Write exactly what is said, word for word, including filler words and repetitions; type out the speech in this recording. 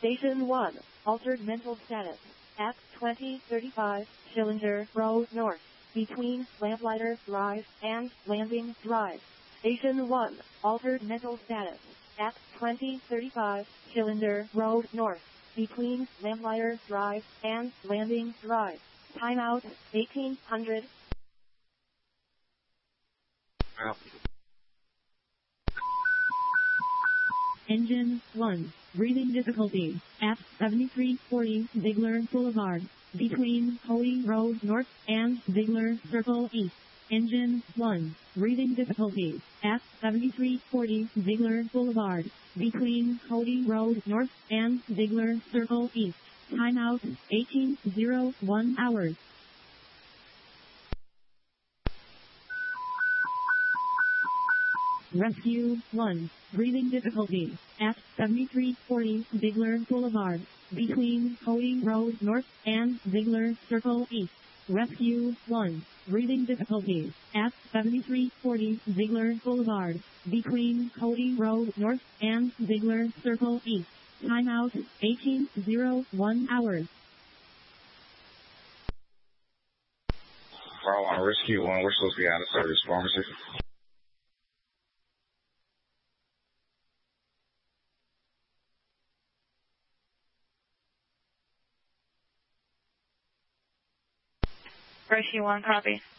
Station one, altered mental status. At twenty thirty-five, Schillinger Road North, between Lamplighter Drive and Landing Drive. Station one, altered mental status. At twenty thirty-five, Schillinger Road North, between Lamplighter Drive and Landing Drive. Timeout, eighteen hundred. Engine one. Breathing difficulty. At seventy-three forty Ziegler Boulevard, between Hoey Road North and Ziegler Circle East. Engine one. Breathing difficulty. At seventy-three forty Ziegler Boulevard, between Hoey Road North and Ziegler Circle East. Timeout, eighteen oh one hours. Rescue one. Breathing difficulty. At seventy-three forty Ziegler Boulevard, between Hoey Road North and Ziegler Circle East. Rescue one. Breathing difficulty. At seventy-three forty Ziegler Boulevard, between Hoey Road North and Ziegler Circle East. Timeout, eighteen oh one hours. Well, on Rescue one, we're supposed to be out of service. Pharmacy. Rescue one, copy.